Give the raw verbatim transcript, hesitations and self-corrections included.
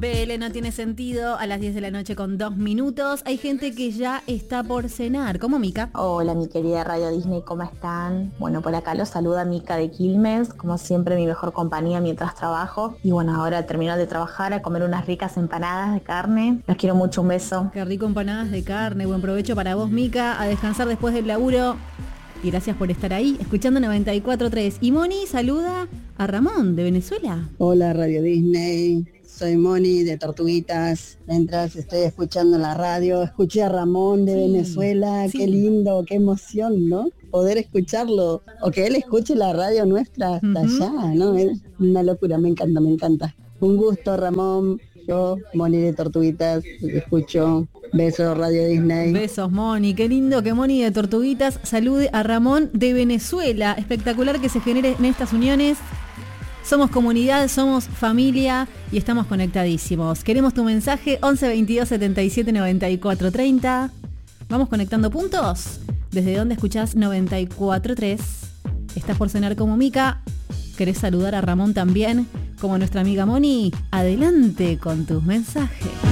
B L no tiene sentido, a las diez de la noche con dos minutos. Hay gente que ya está por cenar, como Mica. Hola, mi querida Radio Disney, ¿cómo están? Bueno, por acá los saluda Mica de Quilmes, como siempre mi mejor compañía mientras trabajo. Y bueno, ahora termino de trabajar a comer unas ricas empanadas de carne. Los quiero mucho, un beso. Qué rico empanadas de carne, buen provecho para vos, Mica, a descansar después del laburo. Y gracias por estar ahí, escuchando noventa y cuatro punto tres. Y Moni saluda a Ramón de Venezuela. Hola Radio Disney, soy Moni de Tortuguitas. Mientras estoy escuchando la radio, escuché a Ramón de sí, Venezuela. Sí. Qué lindo, qué emoción, ¿no? Poder escucharlo, o que él escuche la radio nuestra hasta uh-huh. allá, ¿no? Es una locura, me encanta, me encanta. Un gusto, Ramón. Yo, Moni de Tortuguitas, escucho. Besos, Radio Disney. Besos, Moni. Qué lindo que Moni de Tortuguitas salude a Ramón de Venezuela. Espectacular que se genere en estas uniones. Somos comunidad, somos familia y estamos conectadísimos. Queremos tu mensaje, once veintidós setenta y siete noventa y cuatro treinta. ¿Vamos conectando puntos? ¿Desde dónde escuchás noventa y cuatro punto tres? ¿Estás por cenar como Mica? ¿Querés saludar a Ramón también, como nuestra amiga Moni? Adelante con tus mensajes.